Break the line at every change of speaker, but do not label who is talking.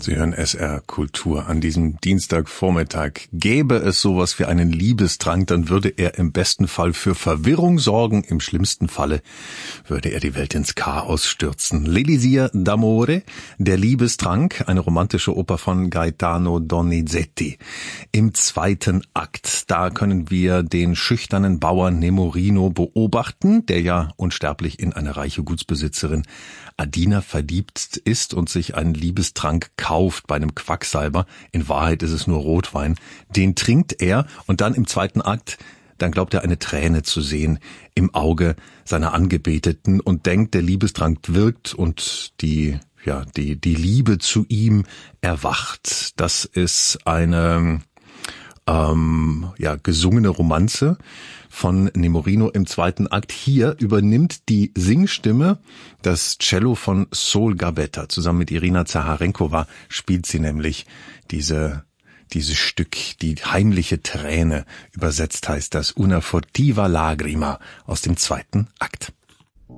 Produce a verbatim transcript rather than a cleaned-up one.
Sie hören S R Kultur an diesem Dienstagvormittag. Gäbe es sowas wie einen Liebestrank, dann würde er im besten Fall für Verwirrung sorgen, im schlimmsten Falle würde er die Welt ins Chaos stürzen. L'Elisir d'Amore, der Liebestrank, eine romantische Oper von Gaetano Donizetti. Im zweiten Akt, da können wir den schüchternen Bauern Nemorino beobachten, der ja unsterblich in eine reiche Gutsbesitzerin Adina verliebt ist und sich einen Liebestrank kauft bei einem Quacksalber. In Wahrheit ist es nur Rotwein. Den trinkt er und dann im zweiten Akt, dann glaubt er eine Träne zu sehen im Auge seiner Angebeteten und denkt, der Liebestrank wirkt und die, ja, die, die Liebe zu ihm erwacht. Das ist eine, ähm, ja, gesungene Romanze von Nemorino im zweiten Akt. Hier übernimmt die Singstimme das Cello von Sol Gabetta. Zusammen mit Irina Zaharenkova spielt sie nämlich diese, dieses Stück, die heimliche Träne. Übersetzt heißt das Una furtiva lagrima aus dem zweiten Akt.